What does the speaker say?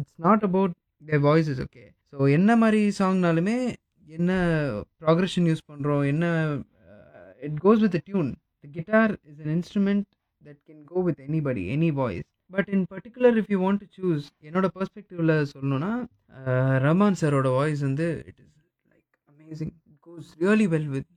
It's not about their voices. Okay. So என்ன மாரி சாங்னாலுமே என்ன ப்ராக்ரஷன் யூஸ் பண்ணுறோம், என்ன it goes with tune. The guitar is an instrument that can go with anybody, any voice. But in particular if you want to choose, என்னோட பெர்ஸ்பெக்டிவ்ல சொல்லணும்னா ரஹ்மான் சாரோட voice வந்து it is like amazing. It goes really well with